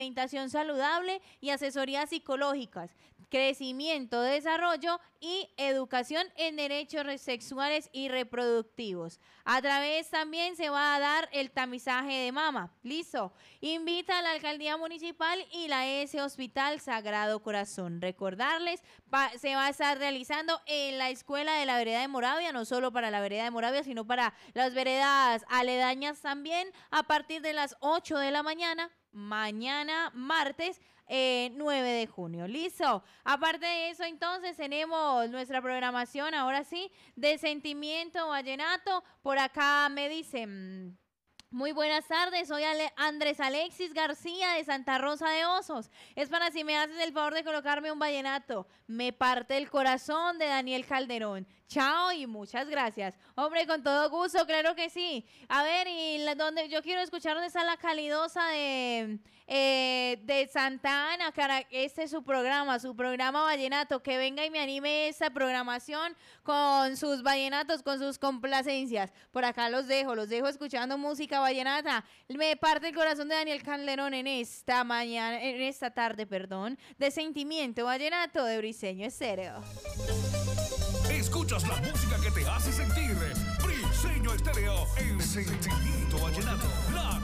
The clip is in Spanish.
alimentación saludable y asesorías psicológicas, crecimiento, desarrollo y educación en derechos sexuales y reproductivos. A través también se va a dar el tamizaje de mama. Listo. Invita a la Alcaldía Municipal y la ES Hospital Sagrado Corazón. Recordarles, se va a estar realizando en la Escuela de la Vereda de Moravia, no solo para la Vereda de Moravia, sino para las veredas aledañas también, a partir de las 8 de la mañana martes 9 de junio. Listo. Aparte de eso, entonces tenemos nuestra programación, ahora sí, de Sentimiento Vallenato. Por acá me dicen: muy buenas tardes, soy Andrés Alexis García de Santa Rosa de Osos. Es para si me haces el favor de colocarme un vallenato. Me parte el corazón, de Daniel Calderón. Chao y muchas gracias. Hombre, con todo gusto, claro que sí. A ver, y donde yo quiero escuchar, ¿dónde está la calidosa de Santa Ana? Cara, este es su programa vallenato. Que venga y me anime esta programación con sus vallenatos, con sus complacencias. Por acá los dejo escuchando música vallenata. Me parte el corazón de Daniel Calderón en esta tarde, de Sentimiento Vallenato de Briseño Estéreo. Escuchas la música que te hace sentir. Briseño Estéreo en Sentimiento Vallenato.